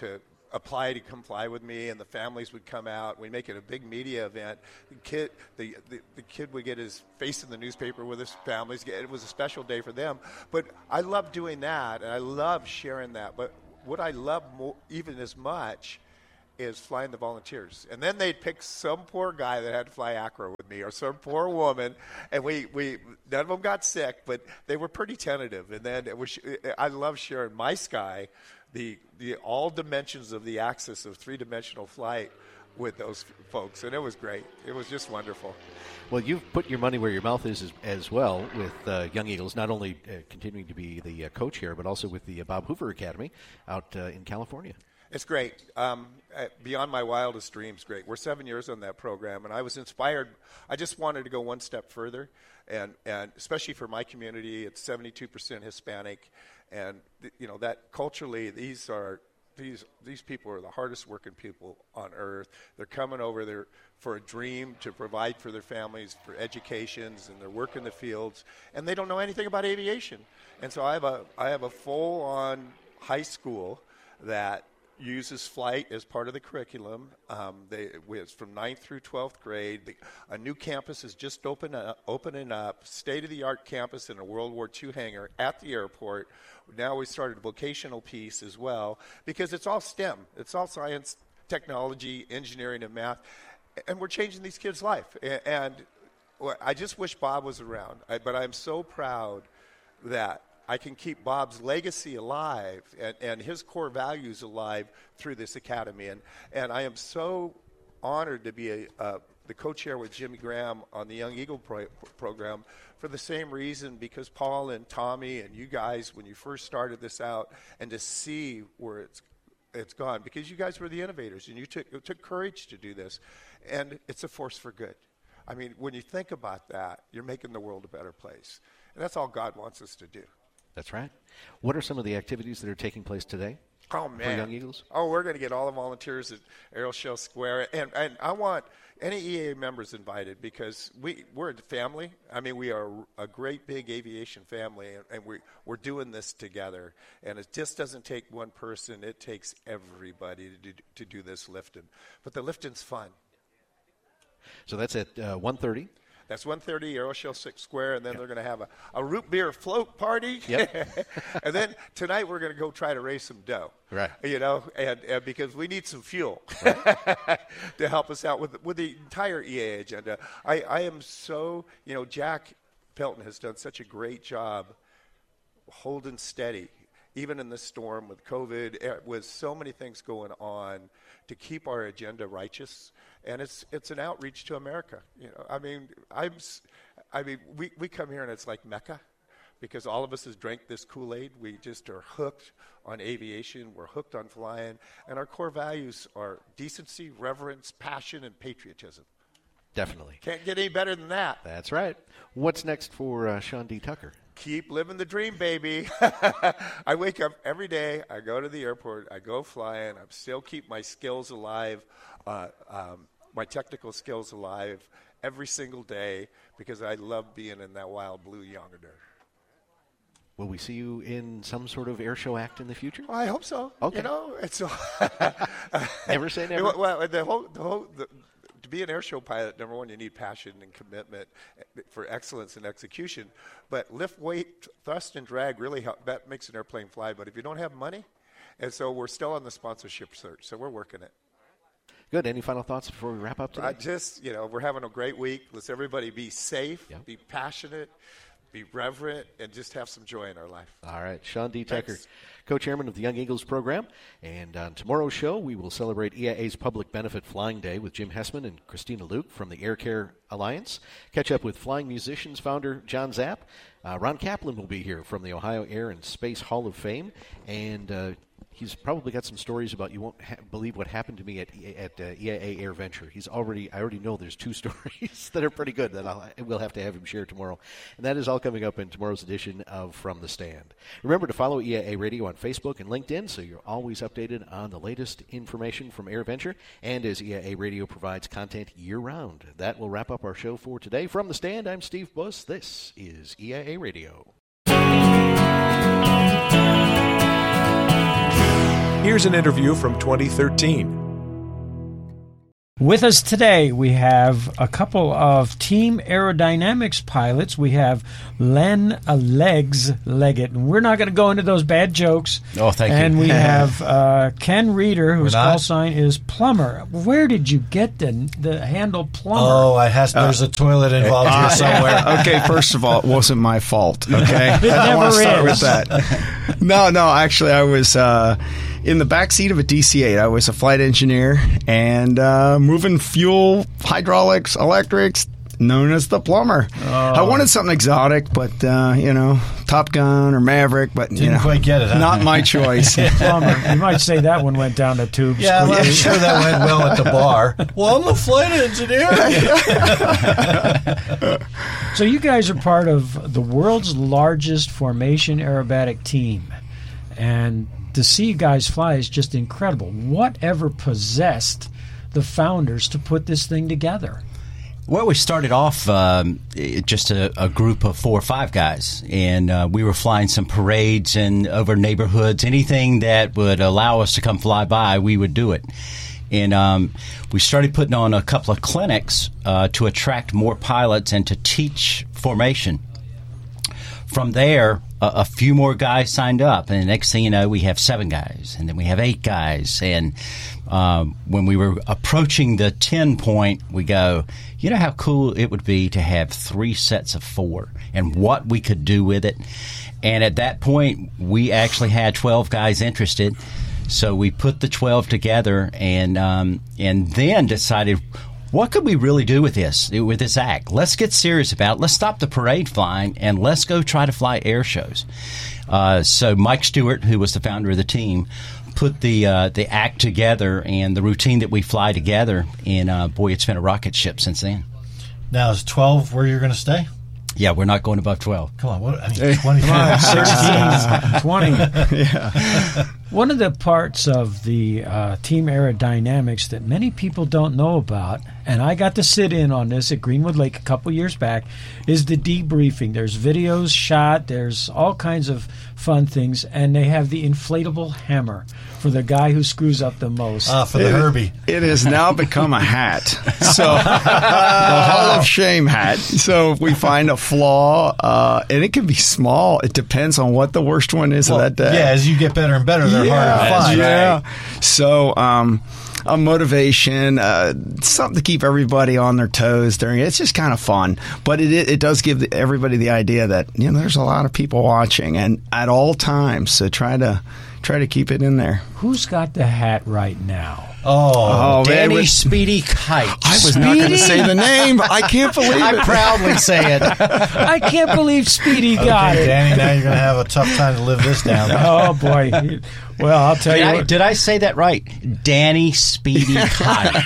apply to come fly with me, and the families would come out. We make it a big media event. The kid, the, the, the kid would get his face in the newspaper with his families. It was a special day for them. But I love doing that, and I love sharing that. But what I love more, even as much, is flying the volunteers. And then they'd pick some poor guy that had to fly acro with me, or some poor woman, and we, we none of them got sick, but they were pretty tentative. And then it was, I love sharing my sky, the the all dimensions of the axis of three-dimensional flight with those folks, and it was great. It was just wonderful. Well, you've put your money where your mouth is as, as well with uh, Young Eagles, not only uh, continuing to be the uh, coach here, but also with the uh, Bob Hoover Academy out uh, in California. It's great. Um, uh, beyond my wildest dreams, great. We're seven years on that program, and I was inspired. I just wanted to go one step further, and, and especially for my community, it's seventy-two percent Hispanic, and th- you know that culturally, these are these these people are the hardest working people on earth. They're coming over there for a dream to provide for their families, for educations, and they're working the fields, and they don't know anything about aviation. And so I have a I have a full-on high school that uses flight as part of the curriculum. Um, they, it's from ninth through twelfth grade. The, a new campus is just open up, opening up, state-of-the-art campus in a World War Two hangar at the airport. Now we started a vocational piece as well, because it's all STEM. It's all science, technology, engineering, and math. And we're changing these kids' life. And, and well, I just wish Bob was around. I, but I'm so proud that I can keep Bob's legacy alive and, and his core values alive through this academy. And, and I am so honored to be a, uh, the co-chair with Jimmy Graham on the Young Eagle pro- program for the same reason, because Paul and Tommy and you guys, when you first started this out, and to see where it's it's gone, because you guys were the innovators and you took, it took courage to do this. And it's a force for good. I mean, when you think about that, you're making the world a better place. And that's all God wants us to do. That's right. What are some of the activities that are taking place today? Oh, man. For Young Eagles? Oh, we're going to get all the volunteers at Aeroshell Square. And, and I want any E A A members invited, because we, we're a family. I mean, we are a great big aviation family, and, and we, we're doing this together. And it just doesn't take one person. It takes everybody to do, to do this lifting. But the lifting's fun. So that's at uh, one thirty. That's one thirty, Aeroshell Square, and then yep. they're going to have a, a root beer float party. Yep. And then tonight we're going to go try to raise some dough. Right. You know, and, and because we need some fuel right. to help us out with with the entire E A A agenda. I, I am so, you know, Jack Pelton has done such a great job holding steady, even in this storm with COVID, with so many things going on, to keep our agenda righteous. And it's it's an outreach to America. You know, I mean, I'm, I mean, we, we come here and it's like Mecca, because all of us has drank this Kool-Aid. We just are hooked on aviation. We're hooked on flying, and our core values are decency, reverence, passion, and patriotism. Definitely. Can't get any better than that. That's right. What's next for uh, Sean D. Tucker? Keep living the dream, baby. I wake up every day. I go to the airport. I go flying. I still keep my skills alive, uh, um, my technical skills alive every single day, because I love being in that wild blue yonder. Will we see you in some sort of air show act in the future? Well, I hope so. Okay. You know, it's never say never. Well, the whole the whole. The, To be an air show pilot, number one, you need passion and commitment for excellence and execution. But lift, weight, thrust, and drag really help. That makes an airplane fly. But if you don't have money, and so we're still on the sponsorship search, so we're working it. Good. Any final thoughts before we wrap up today? I just, you know, we're having a great week. Let's everybody be safe, yeah. be passionate, be reverent, and just have some joy in our life. All right. Sean D. Tucker, Thanks. co-chairman of the Young Eagles program. And on tomorrow's show, we will celebrate E I A's Public Benefit Flying Day with Jim Hessman and Christina Luke from the Air Care Alliance. Catch up with Flying Musicians founder John Zapp. Uh, Ron Kaplan will be here from the Ohio Air and Space Hall of Fame. And uh, he's probably got some stories about you won't ha- believe what happened to me at at uh, E I A Air Venture. He's already I already know there's two stories that are pretty good that I'll, we'll have to have him share tomorrow. And that is all coming up in tomorrow's edition of From the Stand. Remember to follow E I A Radio on Facebook and LinkedIn so you're always updated on the latest information from Air Venture, and as E I A Radio provides content year-round. That will wrap up our show for today. From the Stand, I'm Steve Buss. This is E I A Radio. Here's an interview from twenty thirteen. With us today, we have a couple of Team Aerodynamics pilots. We have Len uh, Legs Leggett, and we're not going to go into those bad jokes. Oh, thank you. And we have uh, Ken Reeder, whose We're not? call sign is Plumber. Where did you get the the handle Plumber? Oh, I has, there's a toilet involved Uh, here somewhere. Okay, first of all, it wasn't my fault. Okay, It I want to never start is. with that. No, no, actually, I was uh, in the back seat of a D C eight. I was a flight engineer and uh, moving fuel, hydraulics, electrics, known as the plumber. Oh. I wanted something exotic, but uh, you know, Top Gun or Maverick, but you Didn't know, quite get it, huh? not my choice. Plumber. You might say that one went down the tubes. Yeah, well, I'm quickly. sure that went well at the bar. Well, I'm a flight engineer. So you guys are part of the world's largest formation aerobatic team, and to see you guys fly is just incredible. Whatever possessed the founders to put this thing together? Well, we started off um, just a, a group of four or five guys, and uh, we were flying some parades and over neighborhoods. Anything that would allow us to come fly by, we would do it. And um, we started putting on a couple of clinics uh, to attract more pilots and to teach formation. From there, a, a few more guys signed up, and the next thing you know, we have seven guys, and then we have eight guys. And um, when we were approaching the ten point, we go, you know how cool it would be to have three sets of four and what we could do with it. And at that point, we actually had twelve guys interested. So we put the twelve together and um, and then decided, what could we really do with this, with this act? Let's get serious about it. Let's stop the parade flying, and let's go try to fly air shows. Uh, so Mike Stewart, who was the founder of the team, put the uh, the act together and the routine that we fly together, and uh, boy, it's been a rocket ship since then. Now, is twelve where you're going to stay? Yeah, we're not going above twelve. Come on, what, I mean, twenty, Come on, sixteen, twenty. Yeah. One of the parts of the uh, Team Aerodynamics that many people don't know about, and I got to sit in on this at Greenwood Lake a couple years back, is the debriefing. There's videos shot, there's all kinds of fun things, and they have the inflatable hammer for the guy who screws up the most. Ah, for the It- Herbie. It has now become a hat. So the Hall of Shame hat. So if we find a flaw, uh, and it can be small, it depends on what the worst one is Well, of that day. yeah, as you get better and better, they're harder to find. Yeah. So, um, a motivation, uh, something to keep everybody on their toes during it. It's just kind of fun, but it it does give the, everybody the idea that, you know, there's a lot of people watching and at all times. So try to try to keep it in there. Who's got the hat right now? Oh, Oh, man, Danny with- Speedy Kite. I was not going to say the name. I can't believe it. I proudly say it. I can't believe Speedy got okay, it. Danny, now you're going to have a tough time to live this down. Oh, boy. Well, I'll tell Did you I, what. did I say that right? Danny Speedy Kite.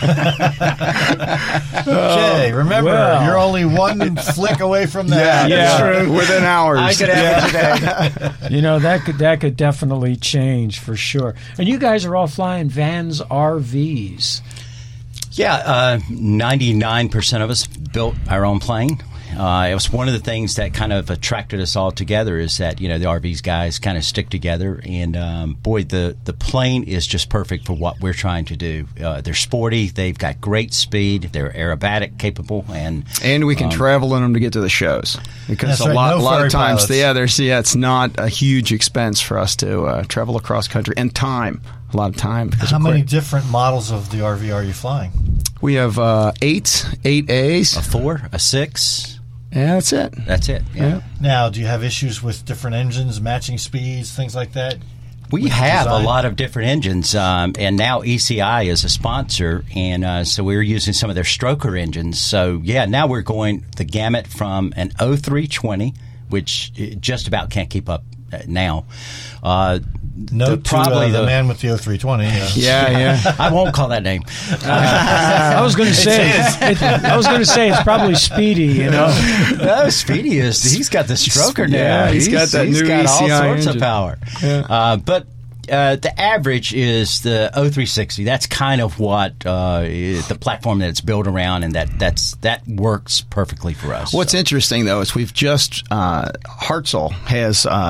Okay, remember, well. you're only one flick away from that. Yeah, Yeah. that's true. Within hours. I could have it today. You know, that could that could definitely change for sure. And you guys are all flying Vans R Vs. Yeah, uh, ninety-nine percent of us built our own plane. Uh, it was one of the things that kind of attracted us all together is that, you know, the R Vs guys kind of stick together. And, um, boy, the, the plane is just perfect for what we're trying to do. Uh, they're sporty. They've got great speed. They're aerobatic capable. And And we can um, travel in them to get to the shows because That's a right, lot, no a lot ferry of times, pilots. yeah, there's yeah, it's not a huge expense for us to uh, travel across country and time, a lot of time. because How of many quick- different models of the R V are you flying? We have uh, eight, eight A's. A four, a six. Yeah, that's it. That's it. Yeah. Yeah. Now, do you have issues with different engines, matching speeds, things like that? We with have design? a lot of different engines, um, and now E C I is a sponsor, and uh, so we're using some of their Stroker engines. So, yeah, now we're going the gamut from an oh three twenty, which just about can't keep up uh, now. Uh, Note the, to probably uh, the, the man with the oh three twenty. Uh, Yeah, yeah. I won't call that name. I was going to say, it, I was going to say it's probably Speedy. You know, No, Speedy is. He's got the Stroker now. Yeah, he's got that he's new got all E C I sorts engine. of power. Yeah. Uh, but uh, the average is the oh three sixty. That's kind of what uh, the platform that it's built around, and that that's that works perfectly for us. What's interesting though is we've just uh, Hartzell has uh,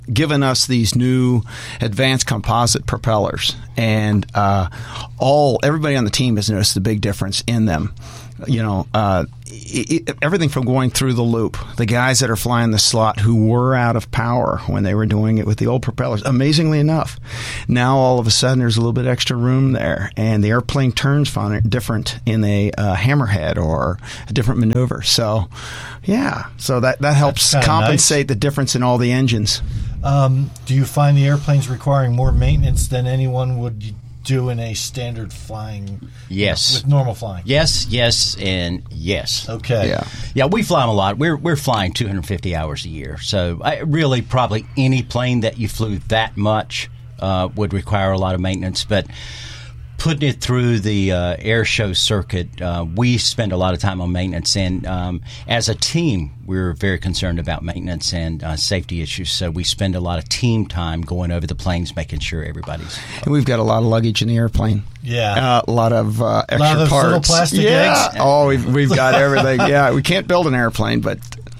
given us these new advanced composite propellers, and uh, all everybody on the team has noticed the big difference in them. You know, uh, it, it, everything from going through the loop, the guys that are flying the slot who were out of power when they were doing it with the old propellers, amazingly enough, now all of a sudden there's a little bit extra room there, and the airplane turns fun, different in a uh, hammerhead or a different maneuver. So, yeah, so that, that helps compensate nice. the difference in all the engines. Um, do you find the airplanes requiring more maintenance than anyone would do in a standard flying? Yes. With normal flying? Yes, yes, and yes. Okay. Yeah. Yeah, we fly them a lot. We're we're flying two hundred fifty hours a year. So I, really probably any plane that you flew that much uh, would require a lot of maintenance. But putting it through the uh, air show circuit, uh, we spend a lot of time on maintenance. And um, as a team, we're very concerned about maintenance and uh, safety issues. So we spend a lot of team time going over the planes, making sure everybody's... And we've got a lot of luggage in the airplane. Yeah. Uh, a lot of uh, extra a lot of those parts. little plastic yeah. eggs? Oh, we've, we've got everything. Yeah, we can't build an airplane, but...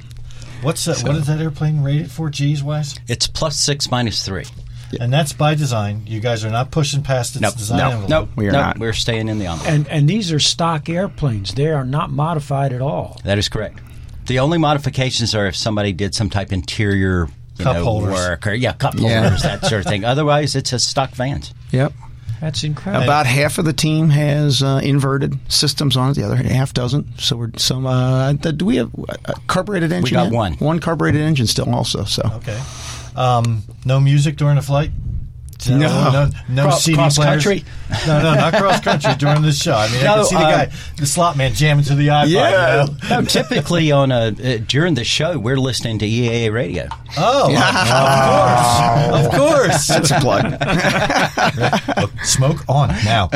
What's that, so, what is that airplane rated for, G's-wise? It's plus six, minus three. And that's by design. You guys are not pushing past its nope, design no, envelope. Nope, we are nope, not. We're staying in the envelope. And and these are stock airplanes. They are not modified at all. That is correct. The only modifications are if somebody did some type of interior you cup know, holders. work or yeah, cup Yeah. holders, that sort of thing. Otherwise, it's a stock vans. Yep. That's incredible. About half of the team has uh, inverted systems on it. The other half doesn't. So we're some. Uh, do we have a carbureted engine? We got yet? one. One carbureted engine still also. So Okay. Um, no music during the flight? No. no, no Cross- C D cross players. country? No, no, not cross country during the show. I mean, I No, can see the uh, guy, the slot man, jamming to the iPod. Yeah. You know? No, typically on a uh, during the show, we're listening to E A A radio. Oh, of course, of course. that's a plug. Look, smoke on now.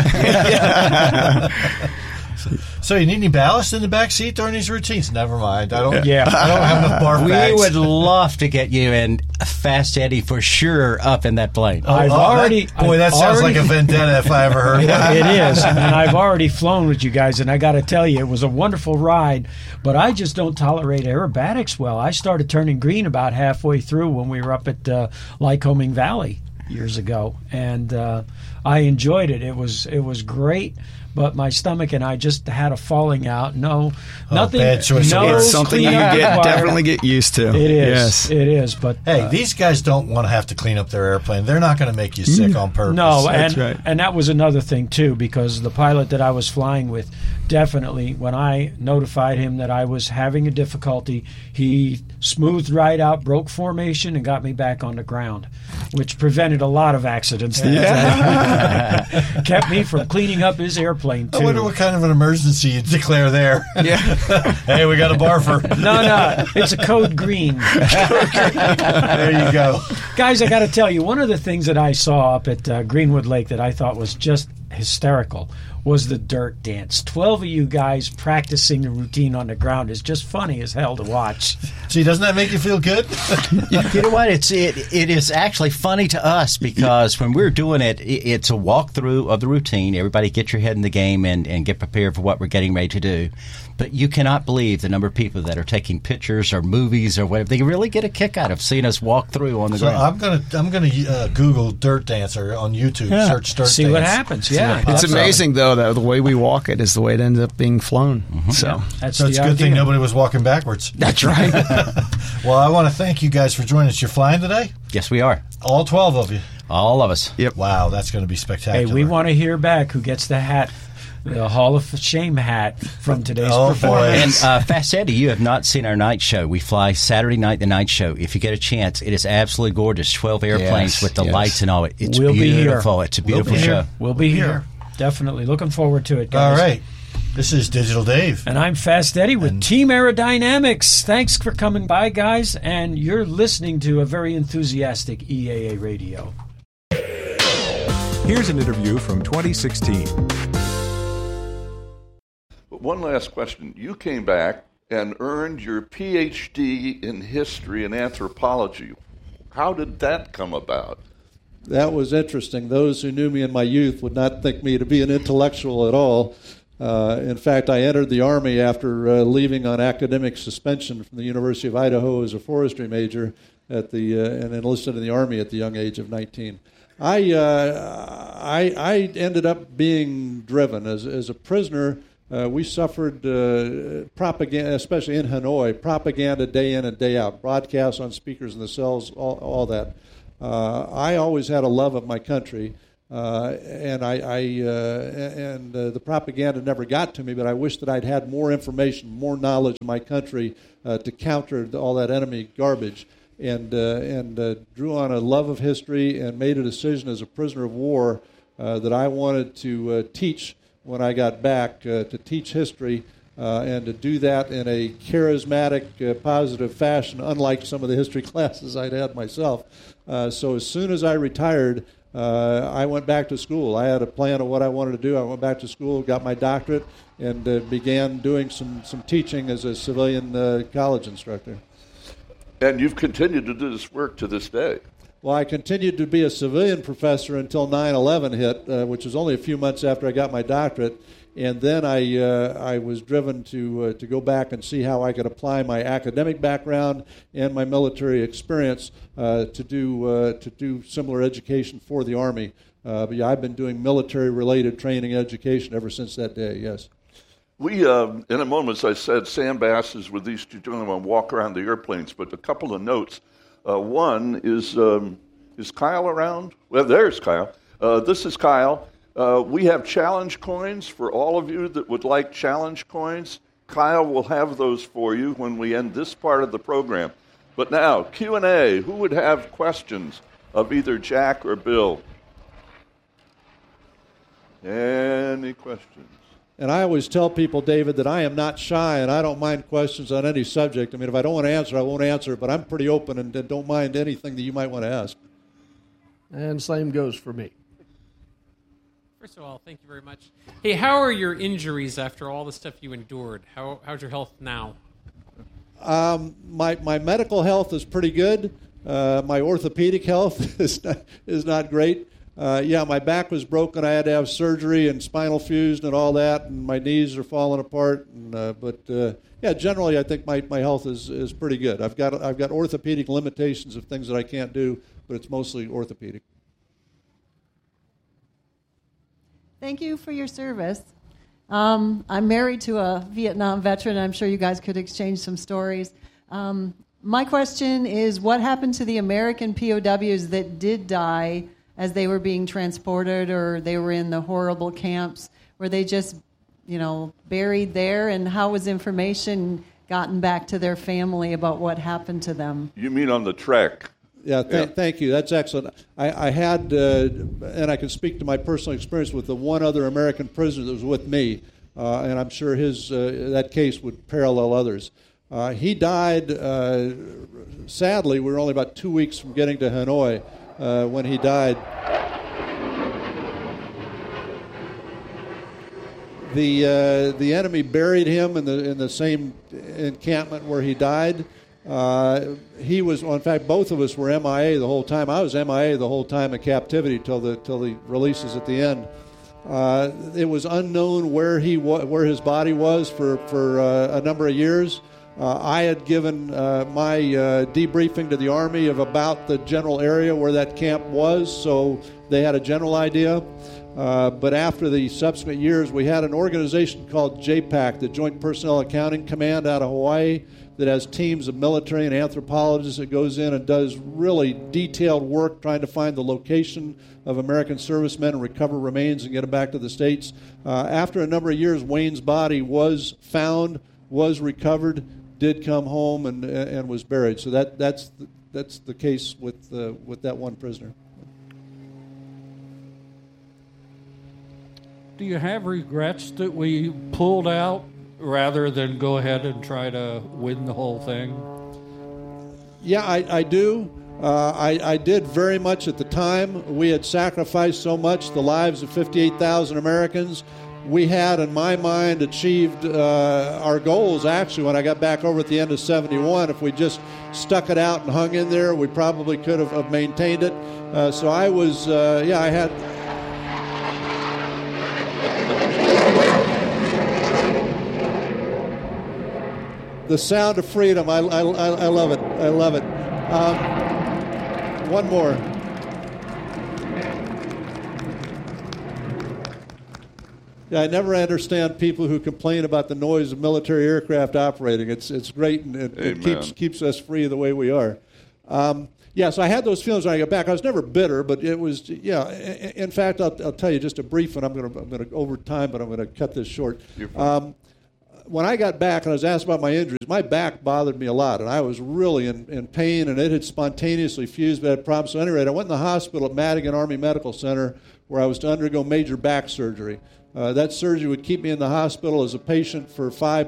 So you need any ballast in the back seat during these routines? Never mind. I don't. Yeah. I don't have enough barf We bags. would love to get you and Fast Eddie for sure up in that plane. Oh, I've oh, already. That, boy, that I've sounds already, like a vendetta if I ever heard one. It is, and I've already flown with you guys, and I got to tell you, it was a wonderful ride. But I just don't tolerate aerobatics well. I started turning green about halfway through when we were up at uh, Lycoming Valley years ago, and uh, I enjoyed it. It was it was great. But my stomach and I just had a falling out. No, Oh, nothing. bad choice. No It's something you cleanup get required. definitely get used to. It is. Yes. It is. But Hey, uh, these guys don't want to have to clean up their airplane. They're not going to make you sick on purpose. no, That's and right. and that was another thing too, because the pilot that I was flying with, definitely, when I notified him that I was having a difficulty, he smoothed right out, broke formation, and got me back on the ground, which prevented a lot of accidents. That kept me from cleaning up his airplane too. I wonder what kind of an emergency you declare there. Yeah. Hey, we got a barfer. No, no, it's a code green. There you go. Guys, I got to tell you, one of the things that I saw up at uh, Greenwood Lake that I thought was just hysterical was the dirt dance. Twelve of you guys practicing the routine on the ground is just funny as hell to watch. See, doesn't that make you feel good? You know what? It's it, it is actually funny to us because when we're doing it, it, it's a walkthrough of the routine. Everybody get your head in the game and, and get prepared for what we're getting ready to do. But you cannot believe the number of people that are taking pictures or movies or whatever. They really get a kick out of seeing us walk through on the So ground. I'm gonna I'm gonna uh, Google dirt dancer on YouTube. Yeah. Search dirt See dance. what happens, See yeah. what pops It's up. amazing, though, that the way we walk it is the way it ends up being flown. So That's So the it's a good idea. thing nobody was walking backwards. that's right. Well, I want to thank you guys for joining us. You're flying today? Yes, we are. All twelve of you. All of us. Yep. Wow, that's going to be spectacular. Hey, we want to hear back who gets the hat, the Hall of Shame hat from today's Oh, boy. performance. And uh, Fast Eddie, you have not seen our night show. We fly Saturday night, the night show. If you get a chance, it is absolutely gorgeous. Twelve airplanes Yes, with the yes. lights and all. It. It's We'll be here. beautiful. It's a beautiful be show. here. We'll be here. Definitely. Looking forward to it, guys. All right. This is Digital Dave. And I'm Fast Eddie with And- Team Aerodynamics. Thanks for coming by, guys. And you're listening to a very enthusiastic E A A radio. Here's an interview from twenty sixteen. One last question. You came back and earned your P H D in history and anthropology. How did that come about? That was interesting. Those who knew me in my youth would not think me to be an intellectual at all. Uh, in fact, I entered the Army after uh, leaving on academic suspension from the University of Idaho as a forestry major. at the uh, and enlisted in the Army at the young age of nineteen. I uh, I, I ended up being driven as as a prisoner. Uh, we suffered uh, propaganda, especially in Hanoi, propaganda day in and day out, broadcasts on speakers in the cells, all, all that. Uh, I always had a love of my country. Uh, and I, I uh, and uh, the propaganda never got to me, but I wish that I'd had more information, more knowledge of my country uh, to counter all that enemy garbage, and uh, and uh, drew on a love of history and made a decision as a prisoner of war uh, that I wanted to uh, teach when I got back, uh, to teach history uh, and to do that in a charismatic, uh, positive fashion, unlike some of the history classes I'd had myself. Uh, so as soon as I retired, Uh, I went back to school. I had a plan of what I wanted to do. I went back to school, got my doctorate, and uh, began doing some, some teaching as a civilian uh, college instructor. And you've continued to do this work to this day. Well, I continued to be a civilian professor until nine eleven hit, uh, which was only a few months after I got my doctorate. And then I uh, I was driven to uh, to go back and see how I could apply my academic background and my military experience uh, to do uh, to do similar education for the Army. Uh, but yeah, I've been doing military-related training education ever since that day. Yes. We, uh, in a moment, as I said, Sam Bass is with these two gentlemen, walk around the airplanes. But a couple of notes. Uh, one is um, is Kyle around? Well, there's Kyle. Uh, this is Kyle. Uh, we have challenge coins for all of you that would like challenge coins. Kyle will have those for you when we end this part of the program. But now, Q and A. Who would have questions of either Jack or Bill? Any questions? And I always tell people, David, that I am not shy and I don't mind questions on any subject. I mean, if I don't want to answer, I won't answer, but I'm pretty open and, and don't mind anything that you might want to ask. And same goes for me. First of all, thank you very much. Hey, how are your injuries after all the stuff you endured? How how's your health now? Um, my my medical health is pretty good. Uh, my orthopedic health is not, is not great. Uh, yeah, my back was broken. I had to have surgery and spinal fusion and all that, and my knees are falling apart. And, uh, but uh, yeah, generally, I think my, my health is, is pretty good. I've got I've got orthopedic limitations of things that I can't do, but it's mostly orthopedic. Thank you for your service. Um, I'm married to a Vietnam veteran. I'm sure you guys could exchange some stories. Um, my question is, what happened to the American P O Ws that did die as they were being transported, or they were in the horrible camps? Were they just, you know, buried there? And how was information gotten back to their family about what happened to them? You mean on the trek? Yeah, th- yeah, thank you. That's excellent. I, I had, uh, and I can speak to my personal experience with the one other American prisoner that was with me, uh, and I'm sure his uh, that case would parallel others. Uh, he died, uh, sadly, we were only about two weeks from getting to Hanoi uh, when he died. The uh, the enemy buried him in the in the same encampment where he died. Uh, he was, well, in fact, both of us were M I A the whole time. I was M I A the whole time in captivity till the till the releases at the end. Uh, it was unknown where he wa- where his body was for for uh, a number of years. Uh, I had given uh, my uh, debriefing to the Army of about the general area where that camp was, so they had a general idea. Uh, but after the subsequent years, we had an organization called J PAC, the Joint Personnel Accounting Command out of Hawaii, that has teams of military and anthropologists that goes in and does really detailed work trying to find the location of American servicemen and recover remains and get them back to the States. Uh, after a number of years, Wayne's body was found, was recovered, did come home, and and was buried. So that that's the, that's the case with uh, with that one prisoner. Do you have regrets that we pulled out rather than go ahead and try to win the whole thing? Yeah, I, I do. Uh, I, I did very much at the time. We had sacrificed so much, the lives of fifty-eight thousand Americans. We had, in my mind, achieved uh, our goals, actually, when I got back over at the end of seventy-one. If we just stuck it out and hung in there, we probably could have, have maintained it. Uh, so I was, uh, yeah, I had... The sound of freedom. I, I, I love it. I love it. Um, one more. Yeah, I never understand people who complain about the noise of military aircraft operating. It's it's great, and it, it keeps keeps us free the way we are. Um, yeah, so I had those feelings when I got back. I was never bitter, but it was, yeah. In fact, I'll, I'll tell you just a brief one. I'm going to I'm going to over time, but I'm going to cut this short. Um, when I got back and I was asked about my injuries, my back bothered me a lot, and I was really in, in pain, and it had spontaneously fused, but I had problems. So, at any rate, I went in the hospital at Madigan Army Medical Center where I was to undergo major back surgery. Uh, that surgery would keep me in the hospital as a patient for five